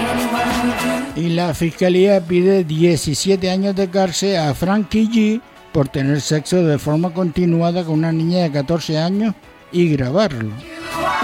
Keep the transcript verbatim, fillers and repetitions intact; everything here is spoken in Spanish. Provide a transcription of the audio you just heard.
Y la fiscalía pide diecisiete años de cárcel a Frankie G por tener sexo de forma continuada con una niña de catorce años y grabarlo.